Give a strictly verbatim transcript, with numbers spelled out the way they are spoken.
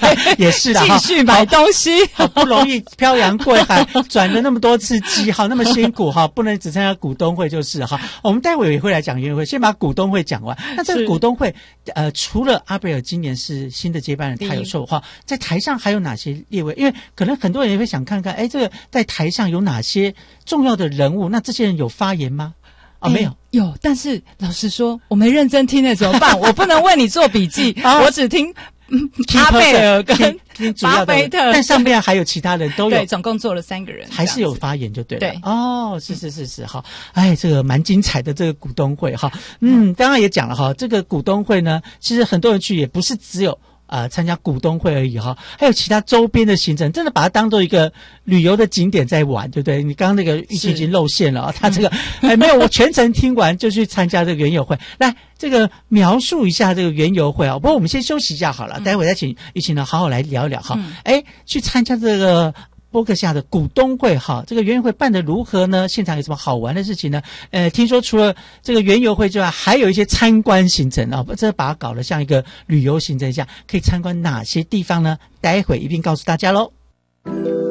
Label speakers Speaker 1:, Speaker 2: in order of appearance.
Speaker 1: 也是啦，
Speaker 2: 继续买东西，
Speaker 1: 好不容易漂洋过海转了那么多次机，好那么辛苦哈，不能只参加股东会就是哈。我们待会也会来讲园游会，先把股东会讲完。那这个股东会，呃，除了阿贝尔今年是新的接班人，他有受话，在台上还有哪些列位？因为可能很多人也会想看看，哎，这个在台上有哪些重要的人物？那这些人有发言吗？哦，没有，
Speaker 2: 有，但是老实说，我没认真听的怎么办？我不能为你做笔记，啊、我只听。嗯，阿贝尔跟巴菲特，
Speaker 1: 但上面还有其他人都有，
Speaker 2: 对，总共做了三个人，
Speaker 1: 还是有发言就对了。
Speaker 2: 对，
Speaker 1: 哦，是是是是，好，哎，这个蛮精彩的这个股东会哈，嗯，刚刚也讲了哈，这个股东会呢，其实很多人去也不是只有。呃，参加股东会而已哈，还有其他周边的行程，真的把它当做一个旅游的景点在玩，对不对？你刚刚那个玉琪已经露馅了，他这个哎没有，我全程听完就去参加这个园游会。来，这个描述一下这个园游会啊。不过我们先休息一下好了，待会再请玉琪呢好好来聊一聊哈。哎、嗯，去参加这个。波克夏的股东会哈，这个园游会办得如何呢？现场有什么好玩的事情呢？呃，听说除了这个园游会之外，还有一些参观行程啊，这把它搞得像一个旅游行程一样，可以参观哪些地方呢？待会一并告诉大家喽。